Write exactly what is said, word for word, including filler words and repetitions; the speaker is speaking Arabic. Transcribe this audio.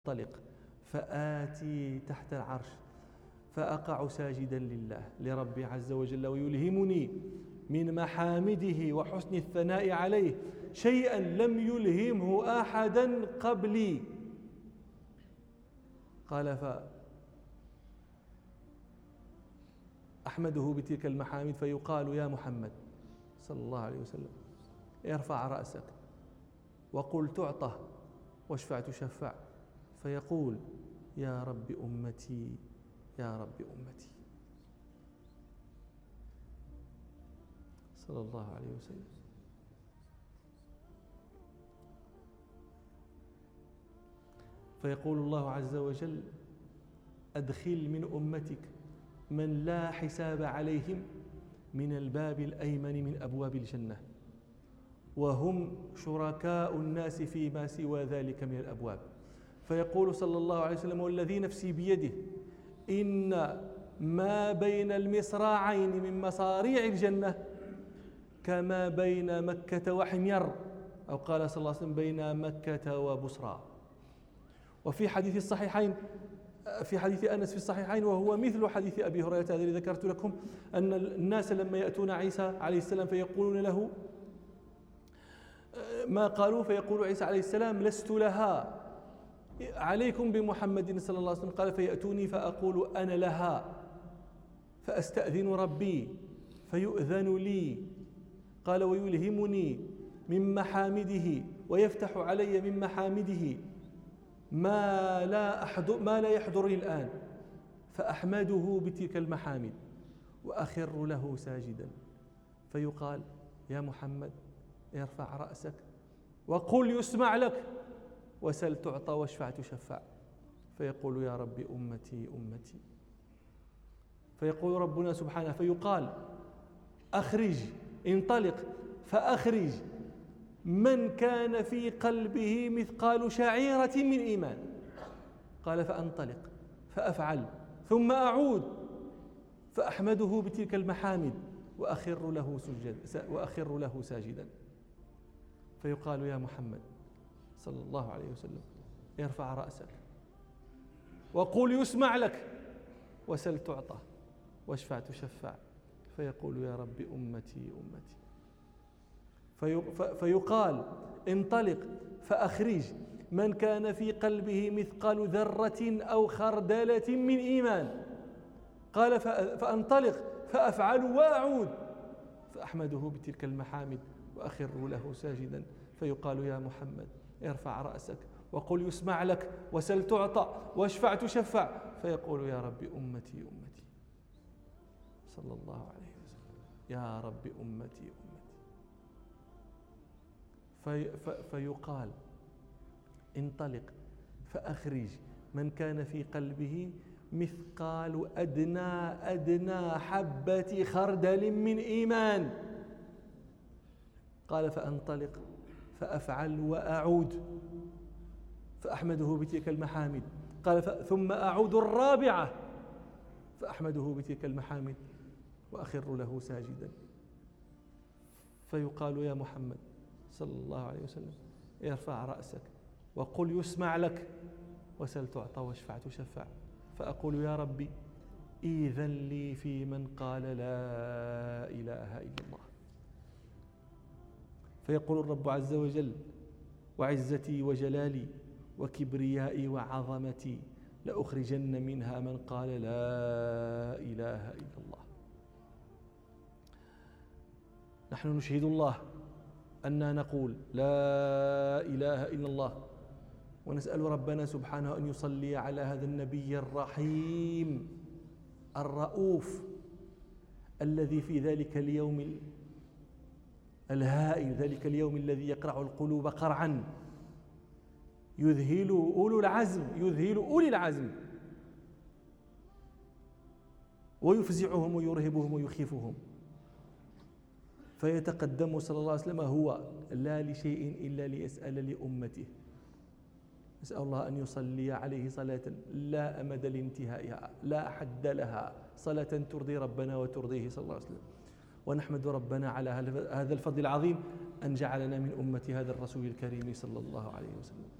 أنطلق فآتي تحت العرش فأقع ساجدا لله لربي عز وجل، ويلهمني من محامده وحسن الثناء عليه شيئا لم يلهمه أحدا قبلي. قال فأحمده بتلك المحامد فيقال يا محمد صلى الله عليه وسلم ارفع رأسك وقل تعطى واشفع تشفع، فيقول يا رب أمتي يا رب أمتي صلى الله عليه وسلم. فيقول الله عز وجل أدخل من أمتك من لا حساب عليهم من الباب الأيمن من أبواب الجنة، وهم شركاء الناس فيما سوى ذلك من الأبواب. فيقول صلى الله عليه وسلم والذي نفسي بيده إن ما بين المصراعين من مصاريع الجنة كما بين مكة وحمير، أو قال صلى الله عليه وسلم بين مكة وبصرى. وفي حديث الصحيحين في حديث أنس في الصحيحين وهو مثل حديث أبي هريرة الذي ذكرت لكم أن الناس لما يأتون عيسى عليه السلام فيقولون له ما قالوا، فيقول عيسى عليه السلام لست لها عليكم بمحمد صلى الله عليه وسلم. قال فيأتوني فأقول أنا لها فأستأذن ربي فيؤذن لي. قال ويلهمني من محامده ويفتح علي من محامده ما لا أحضر ما لا يحضرني الآن، فأحمده بتلك المحامد وأخر له ساجدا، فيقال يا محمد ارفع رأسك وقل يسمع لك وسل تعطى واشفع تشفع، فيقول يا رب أمتي أمتي. فيقول ربنا سبحانه فيقال أخرج انطلق فأخرج من كان في قلبه مثقال شعيرة من إيمان. قال فأنطلق فأفعل ثم أعود فأحمده بتلك المحامد وأخر له سجد وأخر له ساجدا، فيقال يا محمد صلى الله عليه وسلم ارفع رأسك وقول يسمع لك وسل تعطى واشفع تشفع، فيقول يا رب أمتي أمتي. فيقال انطلق فأخرج من كان في قلبه مثقال ذرة أو خردلة من إيمان. قال فأنطلق فأفعل وأعود فأحمده بتلك المحامد وأخر له ساجدا، فيقال يا محمد ارفع رأسك وقل يسمع لك وسل تعطى واشفع تشفع، فيقول يا رب أمتي أمتي صلى الله عليه وسلم يا رب أمتي أمتي. في في فيقال انطلق فأخرج من كان في قلبه مثقال أدنى أدنى حبة خردل من إيمان. قال فأنطلق فأفعل وأعود فأحمده بتلك المحامد. قال ثم أعود الرابعة فأحمده بتلك المحامد وأخر له ساجدا، فيقال يا محمد صلى الله عليه وسلم ارفع رأسك وقل يسمع لك وسل تعطى واشفع تشفع، فأقول يا ربي إذن لي في من قال لا إله إلا الله. فيقول الرب عز وجل وعزتي وجلالي وكبريائي وعظمتي لأخرجن منها من قال لا إله إلا الله. نحن نشهد الله أننا نقول لا إله إلا الله، ونسأل ربنا سبحانه أن يصلي على هذا النبي الرحيم الرؤوف الذي في ذلك اليوم الهائل، ذلك اليوم الذي يقرع القلوب قرعا يذهل أولو العزم يذهل أولي العزم ويفزعهم ويرهبهم ويخيفهم. فيتقدم صلى الله عليه وسلم هو لا لشيء إلا ليسأل لأمته. نسأل الله أن يصلي عليه صلاة لا أمد لانتهائها لا حد لها، صلاة ترضي ربنا وترضيه صلى الله عليه وسلم. ونحمد ربنا على هذا الفضل العظيم أن جعلنا من أمة هذا الرسول الكريم صلى الله عليه وسلم.